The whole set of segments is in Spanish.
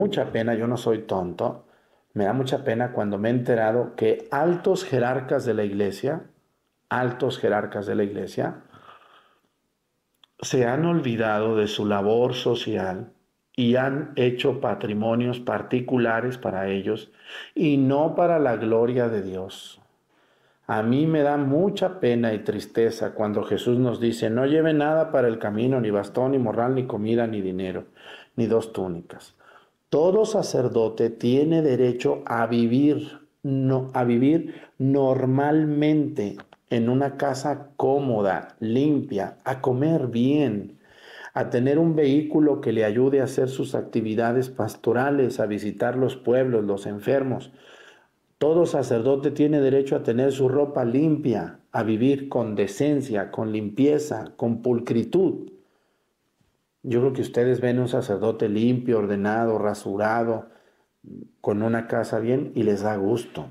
mucha pena, yo no soy tonto, me da mucha pena cuando me he enterado que altos jerarcas de la iglesia, se han olvidado de su labor social y han hecho patrimonios particulares para ellos y no para la gloria de Dios. A mí me da mucha pena y tristeza cuando Jesús nos dice, no lleve nada para el camino, ni bastón, ni morral, ni comida, ni dinero, ni dos túnicas. Todo sacerdote tiene derecho a vivir, no, a vivir normalmente en una casa cómoda, limpia, a comer bien, a tener un vehículo que le ayude a hacer sus actividades pastorales, a visitar los pueblos, los enfermos. Todo sacerdote tiene derecho a tener su ropa limpia, a vivir con decencia, con limpieza, con pulcritud. Yo creo que ustedes ven un sacerdote limpio, ordenado, rasurado, con una casa bien y les da gusto.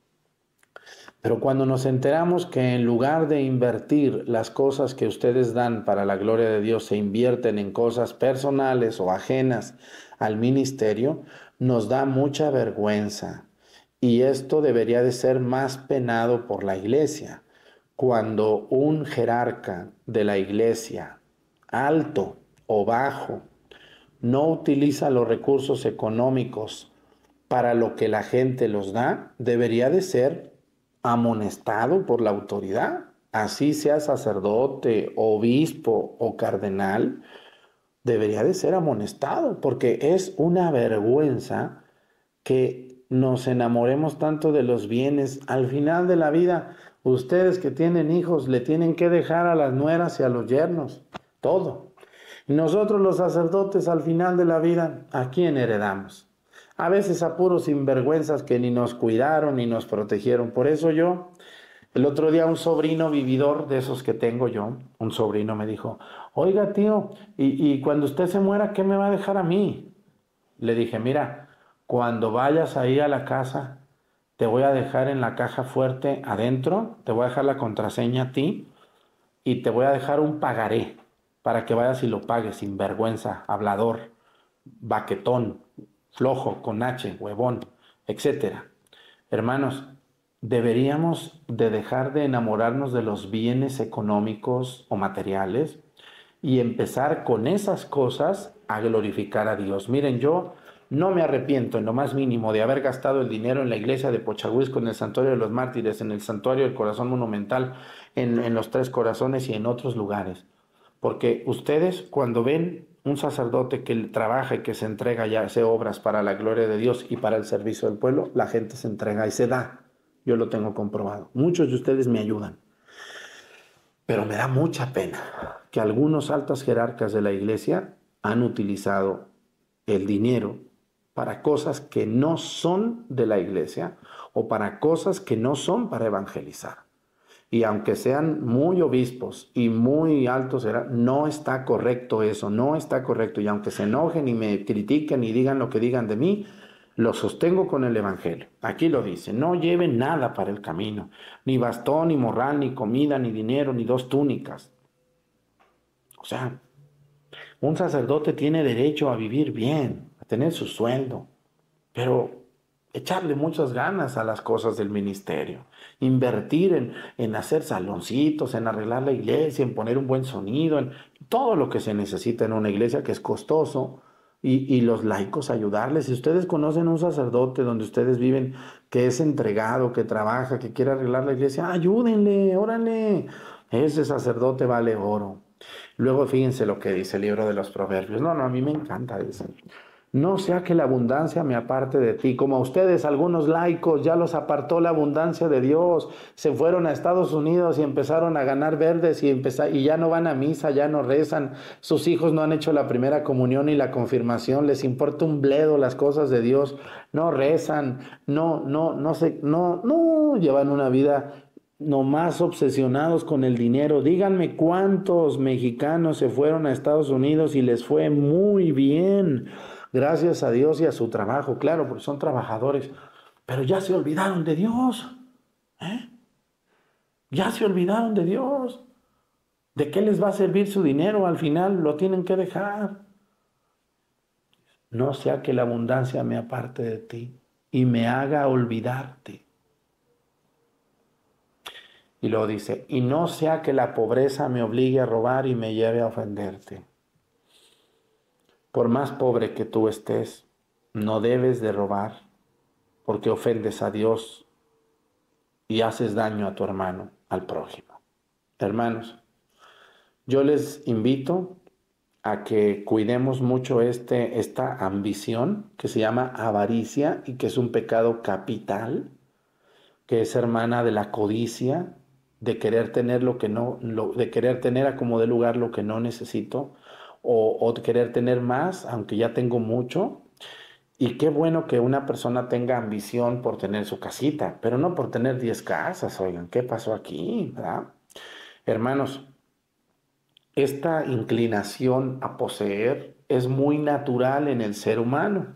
Pero cuando nos enteramos que en lugar de invertir las cosas que ustedes dan para la gloria de Dios, se invierten en cosas personales o ajenas al ministerio, nos da mucha vergüenza. Y esto debería de ser más penado por la iglesia. Cuando un jerarca de la iglesia, alto o bajo, no utiliza los recursos económicos para lo que la gente los da, debería de ser amonestado por la autoridad, así sea sacerdote, obispo o cardenal, debería de ser amonestado, porque es una vergüenza que nos enamoremos tanto de los bienes. Al final de la vida, ustedes que tienen hijos le tienen que dejar a las nueras y a los yernos todo. Y nosotros los sacerdotes al final de la vida, ¿a quién heredamos? A veces a puros sinvergüenzas que ni nos cuidaron ni nos protegieron. Por eso yo, el otro día un sobrino vividor de esos que tengo yo, un sobrino me dijo, oiga tío, y cuando usted se muera, ¿qué me va a dejar a mí? Le dije, mira, cuando vayas ahí a la casa, te voy a dejar en la caja fuerte adentro, te voy a dejar la contraseña a ti y te voy a dejar un pagaré para que vayas y lo pagues sin vergüenza, hablador, baquetón, flojo, con H, huevón, etcétera. Hermanos, deberíamos de dejar de enamorarnos de los bienes económicos o materiales y empezar con esas cosas a glorificar a Dios. Miren, yo no me arrepiento en lo más mínimo de haber gastado el dinero en la iglesia de Pochahuisco, en el Santuario de los Mártires, en el Santuario del Corazón Monumental, en los Tres Corazones y en otros lugares. Porque ustedes cuando ven un sacerdote que trabaja y que se entrega y hace obras para la gloria de Dios y para el servicio del pueblo, la gente se entrega y se da. Yo lo tengo comprobado. Muchos de ustedes me ayudan. Pero me da mucha pena que algunos altos jerarcas de la iglesia han utilizado el dinero para cosas que no son de la iglesia o para cosas que no son para evangelizar. Y aunque sean muy obispos y muy altos, no está correcto eso, no está correcto. Y aunque se enojen y me critiquen y digan lo que digan de mí, lo sostengo con el Evangelio. Aquí lo dice, no lleven nada para el camino, ni bastón, ni morral, ni comida, ni dinero, ni dos túnicas. O sea, un sacerdote tiene derecho a vivir bien, a tener su sueldo, pero echarle muchas ganas a las cosas del ministerio, invertir en hacer saloncitos, en arreglar la iglesia, en poner un buen sonido, en todo lo que se necesita en una iglesia que es costoso, y los laicos ayudarles. Si ustedes conocen un sacerdote donde ustedes viven, que es entregado, que trabaja, que quiere arreglar la iglesia, ayúdenle, órale, ese sacerdote vale oro. Luego fíjense lo que dice el libro de los Proverbios. No, no, a mí me encanta eso. No sea que la abundancia me aparte de ti. Como a ustedes, algunos laicos, ya los apartó la abundancia de Dios. Se fueron a Estados Unidos y empezaron a ganar verdes y ya no van a misa, ya no rezan. Sus hijos no han hecho la primera comunión y la confirmación. Les importa un bledo las cosas de Dios. No rezan, no, llevan una vida nomás obsesionados con el dinero. Díganme cuántos mexicanos se fueron a Estados Unidos y les fue muy bien. Gracias a Dios y a su trabajo, claro, porque son trabajadores, pero ya se olvidaron de Dios, ¿eh? Ya se olvidaron de Dios. ¿De qué les va a servir su dinero? Al final lo tienen que dejar. no sea que la abundancia me aparte de ti y me haga olvidarte. Y luego dice, y no sea que la pobreza me obligue a robar y me lleve a ofenderte. Por más pobre que tú estés, no debes de robar, porque ofendes a Dios y haces daño a tu hermano, al prójimo. Hermanos, yo les invito a que cuidemos mucho esta ambición que se llama avaricia y que es un pecado capital, que es hermana de la codicia, de querer tener de querer tener a como de lugar lo que no necesito, o de querer tener más, aunque ya tengo mucho. Y qué bueno que una persona tenga ambición por tener su casita, pero no por tener 10 casas. Oigan, ¿qué pasó aquí? ¿Verdad? Hermanos, esta inclinación a poseer es muy natural en el ser humano,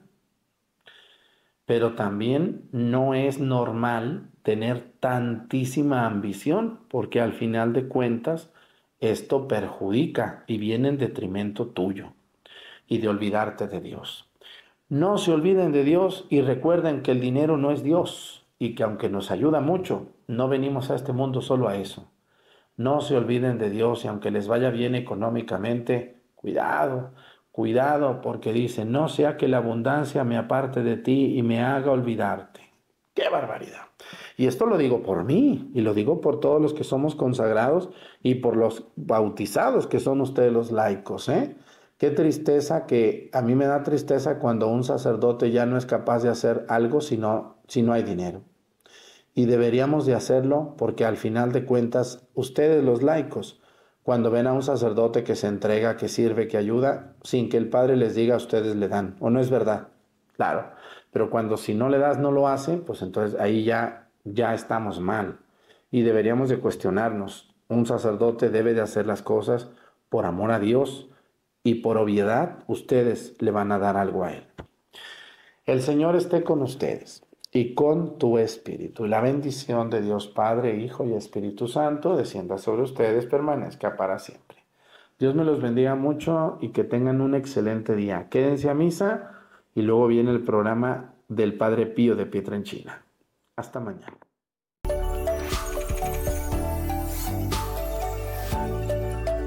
pero también no es normal tener tantísima ambición, porque al final de cuentas esto perjudica y viene en detrimento tuyo y de olvidarte de Dios. No se olviden de Dios y recuerden que el dinero no es Dios y que aunque nos ayuda mucho, no venimos a este mundo solo a eso. No se olviden de Dios y aunque les vaya bien económicamente, cuidado, cuidado, porque dice, no sea que la abundancia me aparte de ti y me haga olvidarte. ¡Qué barbaridad! Y esto lo digo por mí y lo digo por todos los que somos consagrados y por los bautizados que son ustedes los laicos, ¿eh? Qué tristeza que a mí me da tristeza cuando un sacerdote ya no es capaz de hacer algo si no hay dinero. Y deberíamos de hacerlo porque al final de cuentas, ustedes los laicos, cuando ven a un sacerdote que se entrega, que sirve, que ayuda, sin que el Padre les diga, ustedes le dan. ¿O no es verdad? Claro. Pero cuando si no le das, no lo hace, pues entonces ahí ya estamos mal. Y deberíamos de cuestionarnos. Un sacerdote debe de hacer las cosas por amor a Dios y por obviedad ustedes le van a dar algo a Él. El Señor esté con ustedes y con tu espíritu. Y la bendición de Dios Padre, Hijo y Espíritu Santo descienda sobre ustedes, permanezca para siempre. Dios me los bendiga mucho y que tengan un excelente día. Quédense a misa y luego viene el programa del Padre Pío de Pietrelcina. Hasta mañana.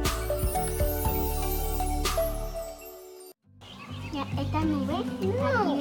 Esta nube. No.